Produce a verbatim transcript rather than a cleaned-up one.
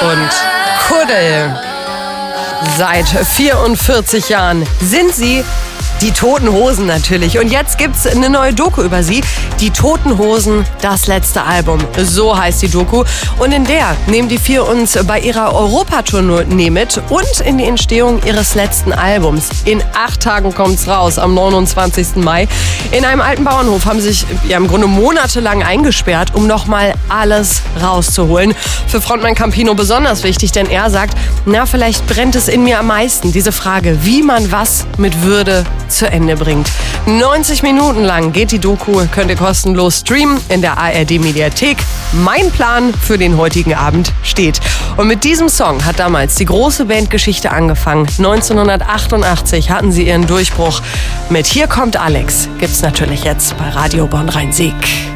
und Kuddel. Seit vierundvierzig Jahren sind sie die Toten Hosen natürlich. Und jetzt gibt's eine neue Doku über sie. Die Toten Hosen, das letzte Album. So heißt die Doku. Und in der nehmen die vier uns bei ihrer Europatournee mit und in die Entstehung ihres letzten Albums. In acht Tagen kommt's raus, am neunundzwanzigsten Mai. In einem alten Bauernhof haben sie sich ja im Grunde monatelang eingesperrt, um nochmal alles rauszuholen. Für Frontmann Campino besonders wichtig, denn er sagt, na, vielleicht brennt es in mir am meisten. Diese Frage, wie man was mit Würde zu Ende bringt. neunzig Minuten lang geht die Doku, könnt ihr kostenlos streamen in der A R D-Mediathek. Mein Plan für den heutigen Abend steht. Und mit diesem Song hat damals die große Bandgeschichte angefangen. neunzehnhundertachtundachtzig hatten sie ihren Durchbruch. Mit Hier kommt Alex gibt's natürlich jetzt bei Radio Bonn-Rhein-Sieg.